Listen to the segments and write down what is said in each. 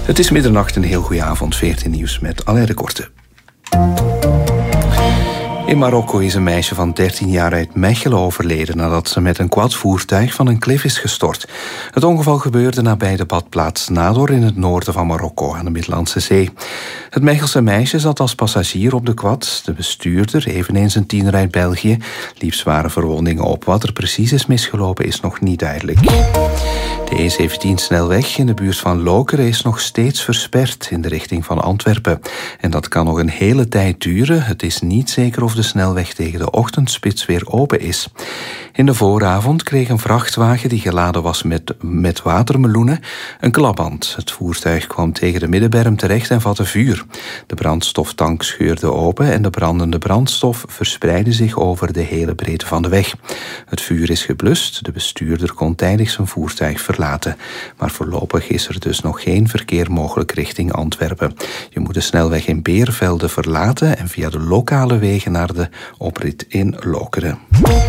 Het is middernacht, een heel goede avond. 14 nieuws met Alain de Korte. In Marokko is een meisje van 13 jaar uit Mechelen overleden nadat ze met een quadvoertuig van een klif is gestort. Het ongeval gebeurde nabij de badplaats Nador in het noorden van Marokko aan de Middellandse Zee. Het Mechelse meisje zat als passagier op de quad. De bestuurder, eveneens een tiener uit België, liep zware verwondingen op. Wat er precies is misgelopen is nog niet duidelijk. De E17-snelweg in de buurt van Lokeren is nog steeds versperd in de richting van Antwerpen. En dat kan nog een hele tijd duren. Het is niet zeker of de snelweg tegen de ochtendspits weer open is. In de vooravond kreeg een vrachtwagen die geladen was met watermeloenen een klapband. Het voertuig kwam tegen de middenberm terecht en vatte vuur. De brandstoftank scheurde open en de brandende brandstof verspreidde zich over de hele breedte van de weg. Het vuur is geblust. De bestuurder kon tijdig zijn voertuig verlaten. Maar voorlopig is er dus nog geen verkeer mogelijk richting Antwerpen. Je moet de snelweg in Beervelde verlaten en via de lokale wegen naar de oprit in Lokeren.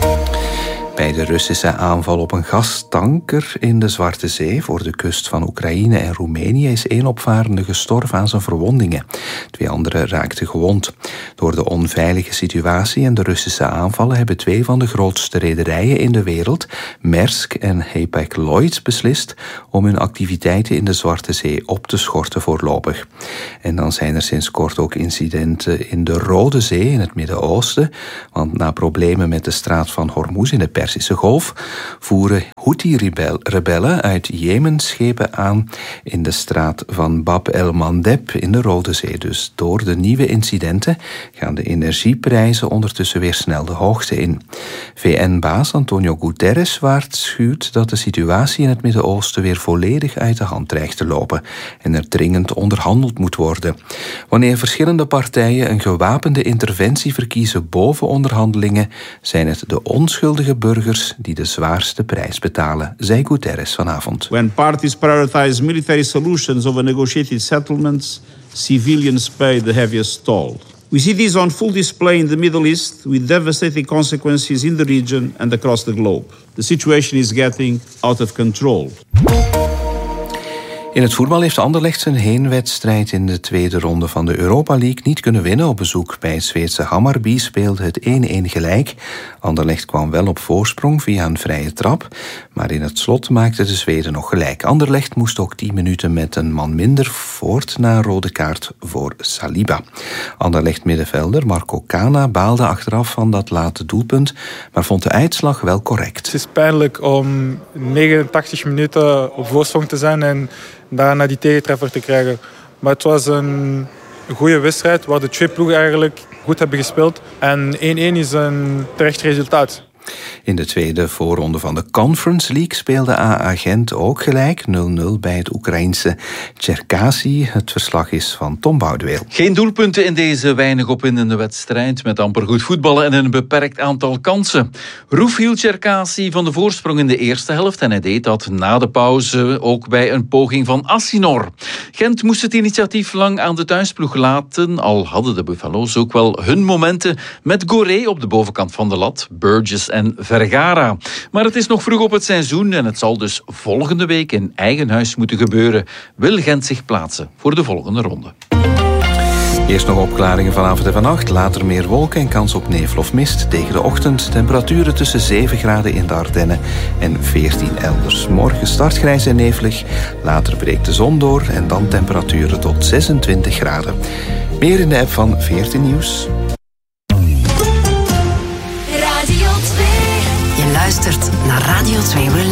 Bij de Russische aanval op een gastanker in de Zwarte Zee voor de kust van Oekraïne en Roemenië is 1 opvarende gestorven aan zijn verwondingen. 2 anderen raakten gewond. Door de onveilige situatie en de Russische aanvallen hebben 2 van de grootste rederijen in de wereld, Maersk en Hapag-Lloyd, beslist om hun activiteiten in de Zwarte Zee op te schorten voorlopig. En dan zijn er sinds kort ook incidenten in de Rode Zee in het Midden-Oosten, want na problemen met de straat van Hormuz in de Persische Golf voeren Houthi-rebellen uit Jemen schepen aan in de straat van Bab el-Mandeb in de Rode Zee. Dus door de nieuwe incidenten gaan de energieprijzen ondertussen weer snel de hoogte in. VN-baas Antonio Guterres waarschuwt dat de situatie in het Midden-Oosten weer volledig uit de hand dreigt te lopen en er dringend onderhandeld moet worden. Wanneer verschillende partijen een gewapende interventie verkiezen boven onderhandelingen, zijn het de onschuldige burgers die de zwaarste prijs betalen, zei Guterres vanavond. When parties prioritize military solutions over negotiated settlements, civilians pay the heaviest toll. We see this on full display in the Middle East, with devastating consequences in the region and across the globe. The situation is getting out of control. In het voetbal heeft Anderlecht zijn heenwedstrijd in de tweede ronde van de Europa League niet kunnen winnen. Op bezoek bij het Zweedse Hammarby speelde het 1-1 gelijk. Anderlecht kwam wel op voorsprong via een vrije trap, maar in het slot maakten de Zweden nog gelijk. Anderlecht moest ook 10 minuten met een man minder voort na een rode kaart voor Saliba. Anderlecht middenvelder Marco Cana baalde achteraf van dat late doelpunt, maar vond de uitslag wel correct. Het is pijnlijk om 89 minuten op voorsprong te zijn en daarna die tegentreffer te krijgen. Maar het was een goede wedstrijd waar de 2 ploegen eigenlijk goed hebben gespeeld. En 1-1 is een terecht resultaat. In de tweede voorronde van de Conference League speelde AA Gent ook gelijk 0-0 bij het Oekraïense Cherkasy. Het verslag is van Tom Boudeweel. Geen doelpunten in deze weinig opwindende wedstrijd met amper goed voetballen en een beperkt aantal kansen. Roef hield Cherkasy van de voorsprong in de eerste helft en hij deed dat na de pauze ook bij een poging van Assinor. Gent moest het initiatief lang aan de thuisploeg laten, al hadden de Buffalo's ook wel hun momenten met Goré op de bovenkant van de lat, Burgess en Vergara. Maar het is nog vroeg op het seizoen en het zal dus volgende week in eigen huis moeten gebeuren. Wil Gent zich plaatsen voor de volgende ronde. Eerst nog opklaringen vanavond en vannacht, later meer wolken en kans op nevel of mist. Tegen de ochtend temperaturen tussen 7 graden in de Ardennen en 14 elders. Morgen start grijs en nevelig, later breekt de zon door en dan temperaturen tot 26 graden. Meer in de app van 14 Nieuws. Je luistert naar Radio 2